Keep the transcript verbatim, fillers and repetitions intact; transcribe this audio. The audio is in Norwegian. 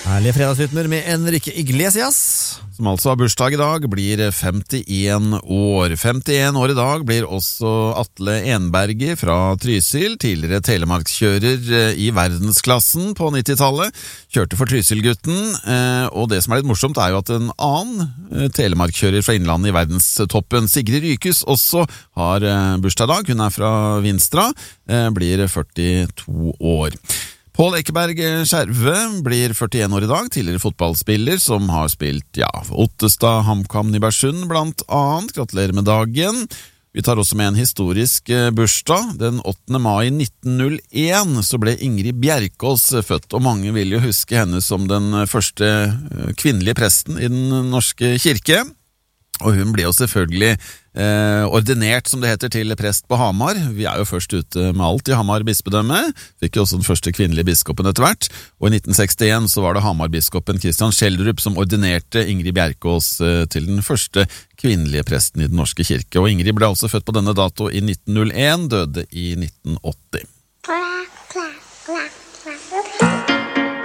Herlig fredagsrytmer med Enrique Iglesias, som altså har bursdag i dag, blir femtien år. femtien år i dag blir også Atle Enberget fra Trysil, tidligere telemarkskjører i verdensklassen på nittitallet. Kjørte for Trysilgutten, og det som er litt morsomt er jo at en annen telemarkskjører fra Innlandet i verdenstoppen, Sigrid Rykes, også har bursdag i dag. Hun er fra Vinstra, blir førtito år. Pål Ekeberg Skjerve blir førtien år i dag, tidligere fotballspiller som har spilt ja, Ottestad, HamKam, Nybergsund blant annet. Gratulerer med dagen. Vi tar også med en historisk bursdag. Den åttende mai nitten null en så ble Ingrid Bjerkås født, og mange vil jo huske henne som den første kvinnelige presten i den norske kirke. Og hun ble jo selvfølgelig eh, ordinert, som det heter, til prest på Hamar. Vi er jo først ute med alt i Hamar bispedømme. Fikk jo også den første kvinnelige biskopen etter hvert. Og i nitten sekstien så var det Hamar-biskopen Kristian Schjelderup som ordinerte Ingrid Bjerkås eh, til den første kvinnelige presten i den norske kirke. Og Ingrid ble altså født på denne dato i nitten null en, døde i nitten åtti.